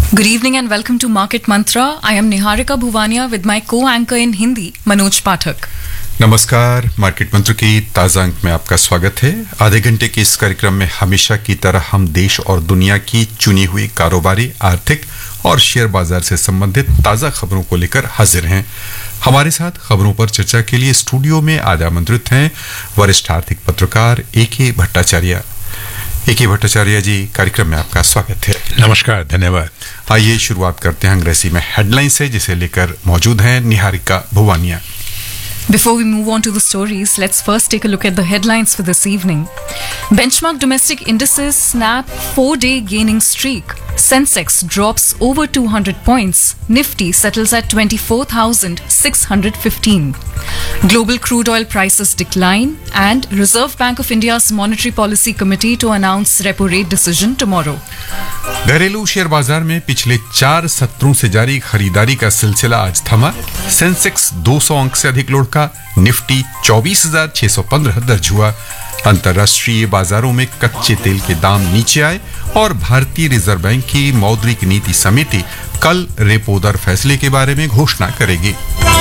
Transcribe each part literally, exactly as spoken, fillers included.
Good evening and welcome to Market Mantra. I am Niharika Bhuvania with my co-anchor in Hindi, Manoj Pathak. नमस्कार, market मंत्र की ताजा अंक में आपका स्वागत है। आधे घंटे के इस कार्यक्रम में हमेशा की तरह हम देश और दुनिया की चुनी हुई कारोबारी, आर्थिक और शेयर बाजार से संबंधित ताजा खबरों को लेकर हाजिर हैं। हमारे साथ खबरों पर चर्चा के लिए स्टूडियो में आज आमंत्रित हैं वरिष्ठ आर्थिक पत्रकार ए के भट्टाचार्य। ए के भट्टाचार्य जी, कार्यक्रम में आपका स्वागत है। नमस्कार, धन्यवाद। आइए शुरुआत करते हैं अंग्रेजी में हेडलाइन से, जिसे लेकर मौजूद हैं Niharika Bhuwania. Before we move on to the stories, let's first take a look at the headlines for this evening. Benchmark domestic indices snap four-day gaining streak. Sensex drops over two hundred points. Nifty settles at twenty-four thousand six hundred fifteen. Global crude oil prices decline and Reserve Bank of India's Monetary Policy Committee to announce repo rate decision tomorrow. घरेलू share बाजार में पिछले चार सत्रों से जारी खरीदारी का सिलसिला आज थमा। सेंसेक्स दो सौ अंक से अधिक लुढ़का, निफ्टी चौबीस हजार छह सौ पंद्रह दर्ज हुआ। अंतर्राष्ट्रीय बाजारों में कच्चे तेल के दाम नीचे आए और भारतीय रिजर्व बैंक की मौद्रिक नीति समिति कल रेपो दर फैसले के बारे में घोषणा करेगी।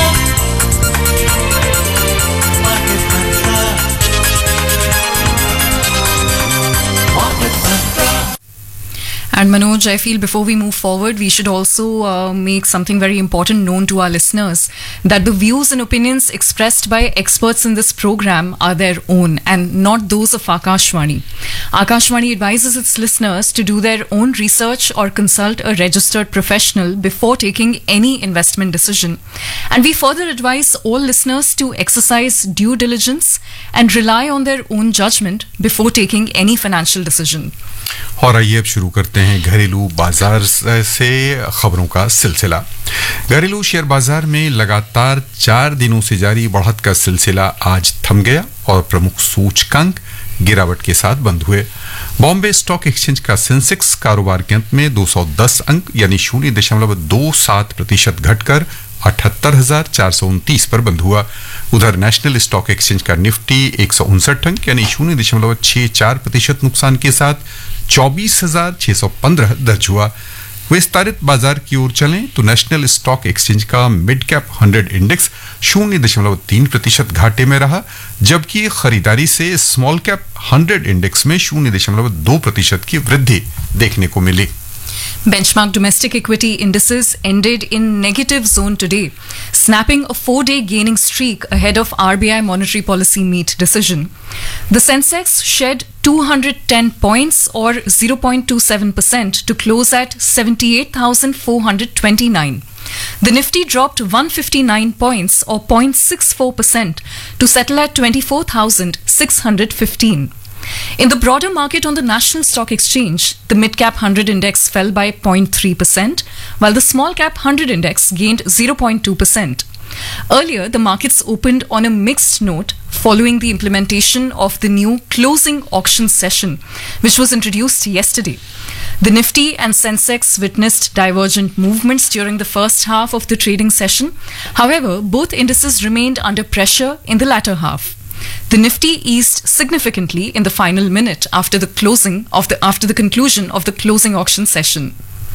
And Manoj, I feel before we move forward, we should also uh, make something very important known to our listeners, that the views and opinions expressed by experts in this program are their own and not those of Akashvani. Akashvani advises its listeners to do their own research or consult a registered professional before taking any investment decision. And we further advise all listeners to exercise due diligence and rely on their own judgment before taking any financial decision. और आइए अब शुरू करते हैं घरेलू बाजार से खबरों का सिलसिला। घरेलू शेयर बाजार में लगातार चार दिनों से जारी बढ़त का सिलसिला आज थम गया और प्रमुख सूचकांक गिरावट के साथ बंद हुए। बॉम्बे स्टॉक एक्सचेंज का सेंसेक्स कारोबार के अंत में दो सौ दस अंक यानी शून्य दशमलव दो सात प्रतिशत घटकर अठहत्तर हजार चार सौ उनतीस पर बंद हुआ। उधर नेशनल स्टॉक एक्सचेंज का निफ्टी एक सौ उनसठ अंक यानी शून्य दशमलव छह चार प्रतिशत नुकसान के साथ चौबीस हजार छह सौ पंद्रह दर्ज हुआ। विस्तारित बाजार की ओर चलें तो नेशनल स्टॉक एक्सचेंज का मिड कैप हंड्रेड इंडेक्स शून्य दशमलव तीन प्रतिशत घाटे में रहा, जबकि खरीदारी से स्मॉल कैप हंड्रेड इंडेक्स में शून्य दशमलव दो प्रतिशत की वृद्धि देखने को मिली। Benchmark domestic equity indices ended in negative zone today, snapping a four-day gaining streak ahead of R B I monetary policy meet decision. The Sensex shed two hundred ten points or zero point two seven percent to close at seventy-eight thousand four hundred twenty-nine. The Nifty dropped one hundred fifty-nine points or zero point six four percent to settle at twenty-four thousand six hundred fifteen. In the broader market on the National Stock Exchange, the mid-cap one hundred index fell by zero point three percent, while the small-cap one hundred index gained zero point two percent. Earlier, the markets opened on a mixed note following the implementation of the new closing auction session, which was introduced yesterday. The Nifty and Sensex witnessed divergent movements during the first half of the trading session. However, both indices remained under pressure in the latter half. The Nifty eased significantly in the final minute after the closing of the after the conclusion of the closing auction session.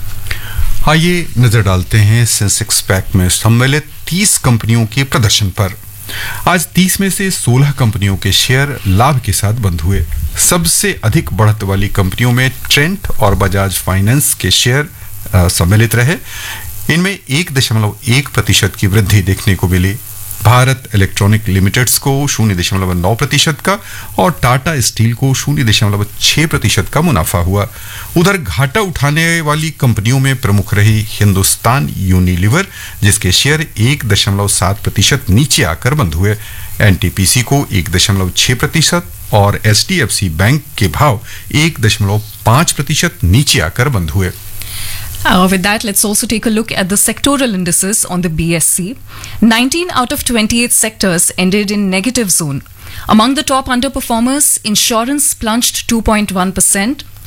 आइए नजर डालते हैं Sensex pack में सम्मिलित तीस कंपनियों के प्रदर्शन पर। आज तीस में से सोलह कंपनियों के शेयर लाभ के साथ बंद हुए। सबसे अधिक बढ़त वाली कंपनियों में ट्रेंट और बजाज फाइनेंस के शेयर सम्मिलित रहे। इनमें एक दशमलव एक प्रतिशत की वृद्धि देखने को मिली। भारत इलेक्ट्रॉनिक लिमिटेड्स को शून्य दशमलव नौ प्रतिशत का और टाटा स्टील को शून्य दशमलव छह प्रतिशत का मुनाफा हुआ। उधर घाटा उठाने वाली कंपनियों में प्रमुख रही हिंदुस्तान यूनिलीवर, जिसके शेयर एक दशमलव सात प्रतिशत नीचे आकर बंद हुए। एनटीपीसी को एक दशमलव छह प्रतिशत और एचडीएफसी बैंक के भाव एक दशमलव पांच प्रतिशत नीचे आकर बंद हुए। Uh, with that, let's also take a look at the sectoral indices on the B S C. nineteen out of twenty-eight sectors ended in negative zone. Among the top underperformers, insurance plunged two point one percent,